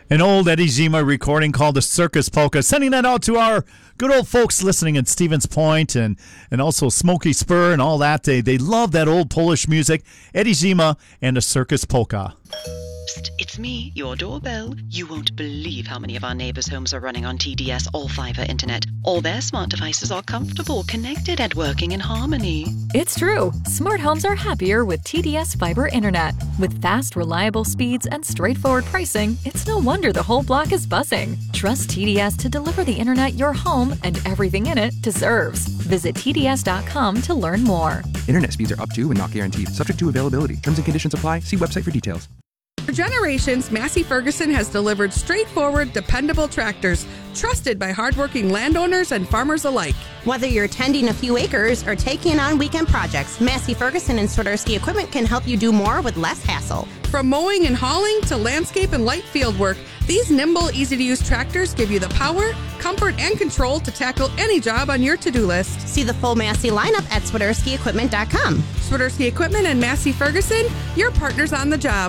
An old Eddie Zima recording called the Circus Polka. Sending that out to our good old folks listening in Stevens Point and also Smoky Spur and all that. They love that old Polish music. Eddie Zima and the Circus Polka. Psst, it's me, your doorbell. You won't believe how many of our neighbors' homes are running on TDS all-fiber internet. All their smart devices are comfortable, connected, and working in harmony. It's true. Smart homes are happier with TDS fiber internet. With fast, reliable speeds and straightforward pricing, it's no wonder the whole block is buzzing. Trust TDS to deliver the internet your home and everything in it deserves. Visit TDS.com to learn more. Internet speeds are up to and not guaranteed. Subject to availability. Terms and conditions apply. See website for details. For generations, Massey Ferguson has delivered straightforward, dependable tractors, trusted by hardworking landowners and farmers alike. Whether you're tending a few acres or taking on weekend projects, Massey Ferguson and Swiderski Equipment can help you do more with less hassle. From mowing and hauling to landscape and light field work, these nimble, easy-to-use tractors give you the power, comfort, and control to tackle any job on your to-do list. See the full Massey lineup at SwiderskiEquipment.com. Swiderski Equipment and Massey Ferguson, your partners on the job.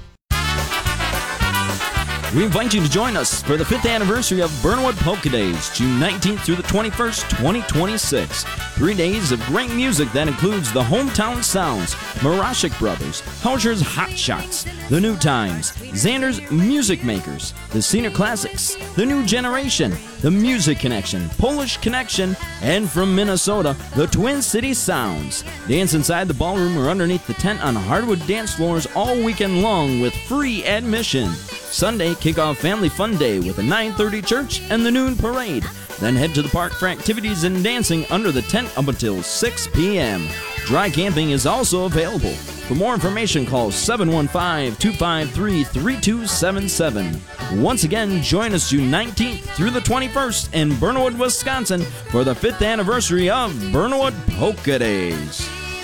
We invite you to join us for the 5th anniversary of Burnwood Polka Days, June 19th through the 21st, 2026. 3 days of great music that includes the Hometown Sounds, Marashik Brothers, Hauscher's Hot Shots, The New Times, Xander's Music Makers, The Senior Classics, The New Generation, The Music Connection, Polish Connection, and from Minnesota, the Twin City Sounds. Dance inside the ballroom or underneath the tent on hardwood dance floors all weekend long with free admission. Sunday, kick off Family Fun Day with a 9:30 church and the noon parade. Then head to the park for activities and dancing under the tent up until 6 p.m. Dry camping is also available. For more information, call 715-253-3277. Once again, join us June 19th through the 21st in Burnwood, Wisconsin for the 5th anniversary of Burnwood Polka Days.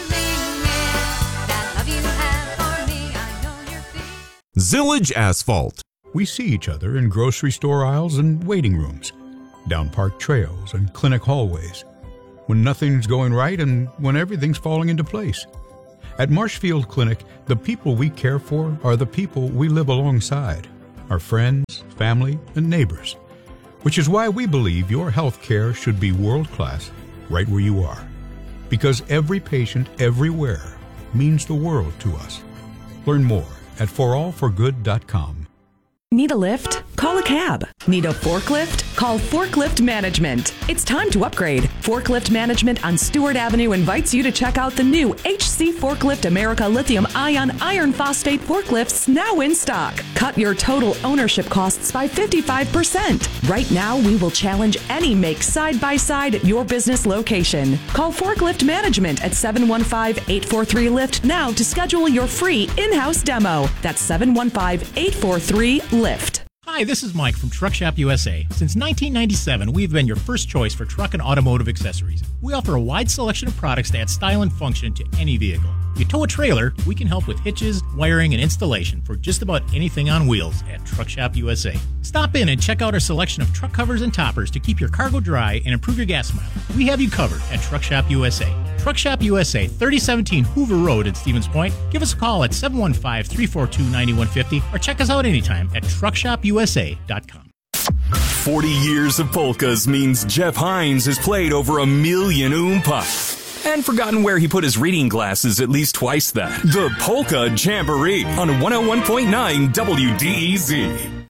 Zillage Asphalt. We see each other in grocery store aisles and waiting rooms, down park trails and clinic hallways, when nothing's going right and when everything's falling into place. At Marshfield Clinic, the people we care for are the people we live alongside, our friends, family, and neighbors, which is why we believe your health care should be world-class right where you are, because every patient everywhere means the world to us. Learn more at forallforgood.com. Need a lift? Call a cab. Need a forklift? Call Forklift Management. It's time to upgrade. Forklift Management on Stewart Avenue invites you to check out the new HC Forklift America Lithium-Ion Iron Phosphate forklifts now in stock. Cut your total ownership costs by 55%. Right now, we will challenge any make side-by-side at your business location. Call Forklift Management at 715-843-LIFT now to schedule your free in-house demo. That's 715-843-LIFT. Hi, this is Mike from Truck Shop USA. Since 1997, we've been your first choice for truck and automotive accessories. We offer a wide selection of products to add style and function to any vehicle. If you tow a trailer, we can help with hitches, wiring, and installation for just about anything on wheels at Truck Shop USA. Stop in and check out our selection of truck covers and toppers to keep your cargo dry and improve your gas mileage. We have you covered at Truck Shop USA. Truck Shop USA, 3017 Hoover Road in Stevens Point. Give us a call at 715-342-9150 or check us out anytime at truckshopusa.com. 40 years of polkas means Jeff Hines has played over 1 million oompa. And forgotten where he put his reading glasses at least twice that. The Polka Jamboree on 101.9 WDEZ.